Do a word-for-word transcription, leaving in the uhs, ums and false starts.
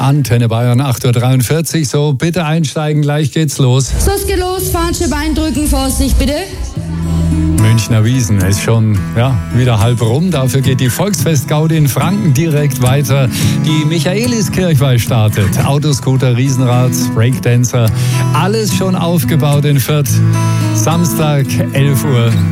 Antenne Bayern acht Uhr dreiundvierzig. So, bitte einsteigen, gleich geht's los. So, es geht los. Fahnenscheibe eindrücken, Vorsicht bitte. Münchner Wiesn ist schon ja, wieder halb rum. Dafür geht die Volksfest-Gaudi in Franken direkt weiter. Die Michaeliskirchweih startet. Autoscooter, Riesenrad, Breakdancer, alles schon aufgebaut in Fürth. Samstag, elf Uhr.